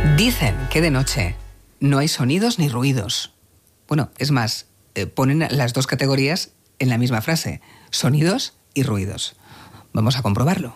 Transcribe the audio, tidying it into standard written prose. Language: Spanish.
Dicen que de noche no hay sonidos ni ruidos. Bueno, es más, ponen las dos categorías en la misma frase, sonidos y ruidos. Vamos a comprobarlo.